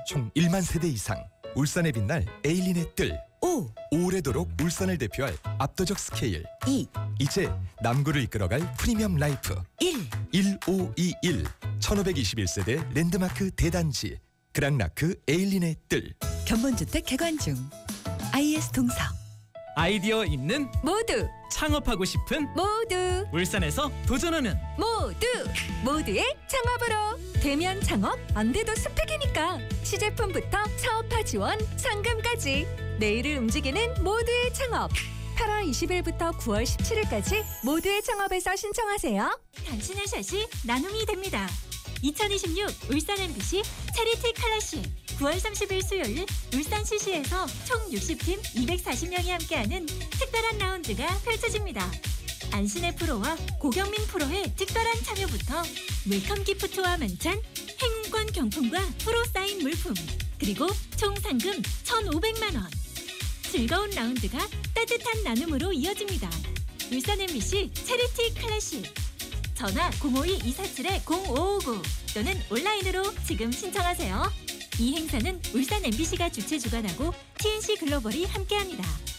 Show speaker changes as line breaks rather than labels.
총 1만 세대 이상. 울산의 빛날 에일린의 뜰.
5,
오래도록 울산을 대표할 압도적 스케일.
2,
이제 남구를 이끌어갈 프리미엄 라이프.
1.
1521 1521세대 랜드마크 대단지 그랑라크 에일린의 뜰.
견본주택 개관 중. IS 동서.
아이디어 있는
모두
창업하고 싶은
모두
울산에서 도전하는
모두의 창업으로. 대면 창업 안 돼도 스펙이니까 시제품부터 사업화 지원 상금까지 내일을 움직이는 모두의 창업. 8월 20일부터 9월 17일까지 모두의 창업에서 신청하세요.
당신의 샷이 나눔이 됩니다. 2026 울산 MBC 체리티 클래식 9월 30일 수요일 울산 CC에서 총 60팀 240명이 함께하는 특별한 라운드가 펼쳐집니다. 안신혜 프로와 고경민 프로의 특별한 참여부터 웰컴 기프트와 만찬, 행운권 경품과 프로 사인 물품, 그리고 총 상금 1,500만 원. 즐거운 라운드가 따뜻한 나눔으로 이어집니다. 울산 MBC 체리티 클래식. 전화 052-247-0559 또는 온라인으로 지금 신청하세요. 이 행사는 울산 MBC가 주최 주관하고 TNC 글로벌이 함께합니다.